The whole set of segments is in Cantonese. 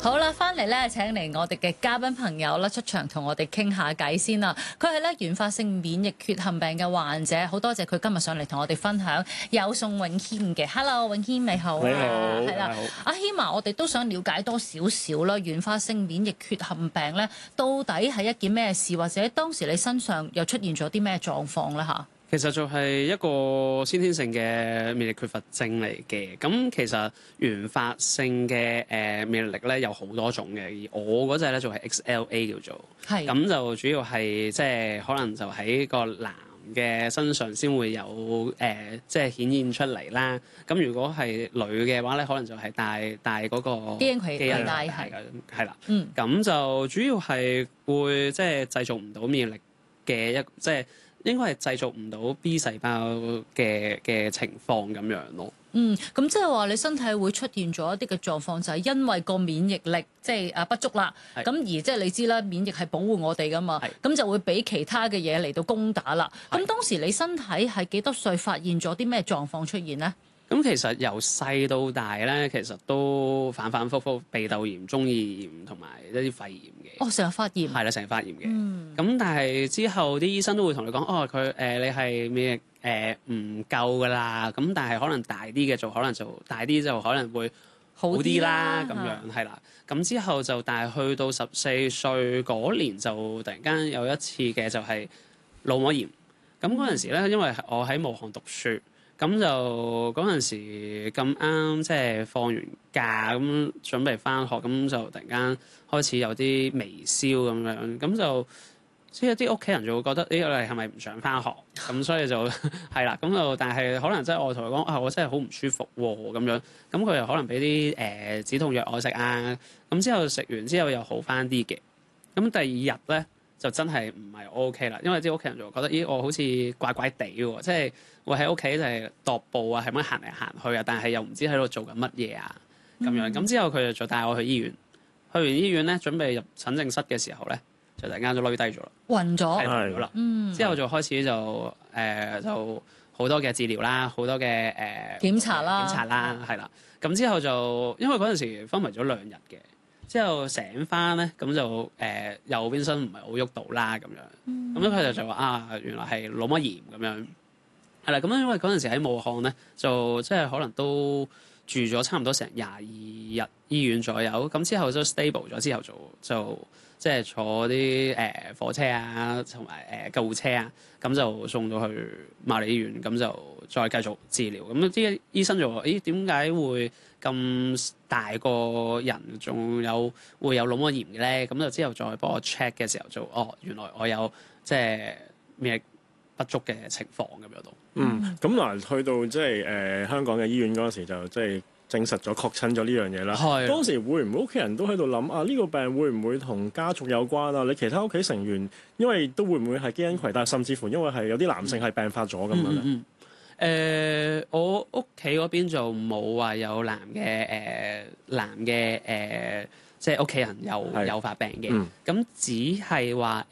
好啦，翻嚟咧，請嚟我哋嘅嘉賓朋友啦，出場同我哋傾下偈先啦。佢係咧原發性免疫缺陷病嘅患者，好多謝佢今日上嚟同我哋分享。有宋詠謙嘅 ，Hello， 詠謙你好。 你好， 係啦，阿謙啊，我哋都想了解多少少啦。原發性免疫缺陷病咧，到底係一件咩事，或者當時你身上又出現咗啲咩狀況咧？嚇？ 其實就係一個先天性嘅免疫缺乏症嚟嘅。咁其實原發性嘅免疫力咧有好多種嘅，而我嗰隻咧就係 XLA 叫做。係。咁就主要係即係可能就喺個男嘅身上先會有即係顯現出嚟啦。咁如果係女嘅話咧，可能就係帶嗰個基因帶係啦。咁就主要係會即係製造唔到免疫力嘅一即係。應該係製造唔到 B 細胞嘅情況咁樣咯。 咁即係話你身體會出現咗一啲嘅狀況，就係因為個免疫力即係不足啦。咁而即係你知啦，免疫係保護我哋噶嘛，咁就會俾其他嘅嘢嚟到攻打啦。咁當時你身體係幾多歲發現咗啲咩狀況出現咧？咁其實由細到大咧，其實都反反覆覆鼻竇炎、中耳炎同埋一啲肺炎嘅。 成日發炎。係啦，成日發炎嘅。咁但係之後啲醫生都會同你講，佢你係免疫唔夠噶啦。咁但係可能大啲嘅可能就大啲就可能會好啲啦。咁樣係啦。咁之後就但係去到14歲嗰年就突然間有一次嘅就係腦膜炎。咁嗰陣時咧，因為我喺武漢讀書。咁就嗰陣時咁啱，即係放完假咁準備返學，咁就突然間開始有啲微燒咁樣，咁就即係啲屋企人就會覺得，你係咪唔想返學？咁所以就係啦，咁就但係可能即係我同佢講我真係好唔舒服喎咁樣，咁佢又可能俾啲止痛藥我食啊，咁之後食完之後又好返啲嘅，咁第二日咧就真係唔係 OK 啦，因為啲屋企人就覺得我好似怪怪地喎，即係我喺屋企就係踱步啊，係咁行嚟行去啊，但係又唔知喺度做緊乜嘢啊咁樣。咁之後佢就帶我去醫院，去完醫院咧準備入診症室嘅時候咧，就突然間就攣低咗啦，暈咗，係啦。之後就開始就好多嘅治療啦，好多嘅檢查啦，係啦。咁之後就因為嗰陣時昏迷咗2日嘅。之後醒翻咧，咁就右邊身唔係好喐到啦，咁樣。咁咧佢就話原來係腦膜炎咁樣。係啦，咁因為嗰陣時喺武漢咧，就即係可能都住咗差唔多成22日醫院左右。咁之後都 stable 咗之後就即係坐啲火車啊，同埋救護車啊，咁就送到去瑪麗醫院，咁就再繼續治療。咁啲醫生就話：點解會咁大個人仲會有腦膜炎嘅咧？咁就之後再幫我 check 嘅時候就原來我有即係免疫不足嘅情況咁樣都。 咁嗱，去到即係香港嘅醫院嗰陣時就即係證實咗確診咗呢樣嘢啦。係。當時會唔會屋企人都喺度諗呢個病會唔會同家族有關啊？你其他屋企成員因為都會唔會係基因攜帶，甚至乎因為係有啲男性係病發咗咁樣咧？ 我屋企嗰邊就冇話有男嘅即係屋企人有發病嘅。咁只係話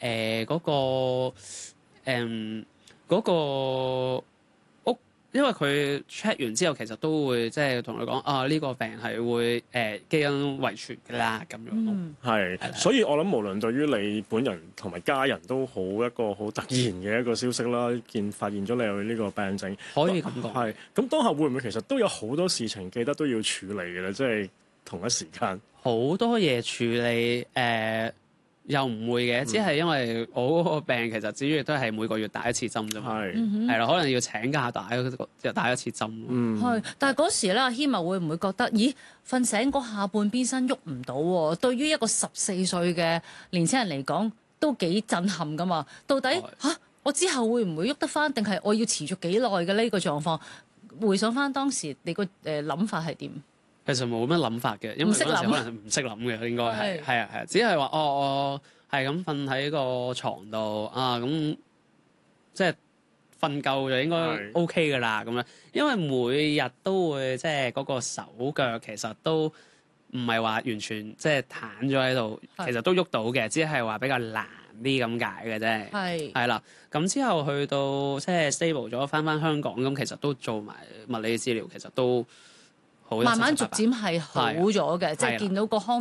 嗰個屋，因為佢 check 完之後，其實都會即係同佢講呢個病係會基因遺傳㗎啦，咁樣咯。 係，所以我諗無論對於你本人同埋家人都好一個好突然嘅一個消息啦，發現咗你有呢個病症， 可以咁講。 係，咁當下會唔會其實都有好多事情記得都要處理嘅咧？即係同一時間好多嘢處理又唔會嘅，只係因為我嗰個病其實主要都係每個月打一次針啫嘛，係啦，可能要請假打一次針。 係，但係嗰時咧，阿謙會唔會覺得，咦，瞓醒嗰下半邊身喐唔到喎？對於一個14歲嘅年輕人嚟講，都幾震撼噶嘛？到底我之後會唔會喐得翻，定係我要持續幾耐嘅呢個狀況？回想翻當時你個諗法係點？ 其實冇乜諗法嘅，因為嗰陣時可能唔識諗嘅，應該係啊，只係話我係咁瞓喺個床度咁即係瞓夠就應該 OK 噶啦咁樣，因為每日都會即係嗰個手腳其實都唔係話完全即係攤咗喺度，其實都喐到嘅，只係話比較難啲咁解嘅啫。係啦，咁之後去到即係 stable 咗，翻香港咁，其實都做埋物理治療，其實都。慢慢逐漸係好咗嘅，即係見到個康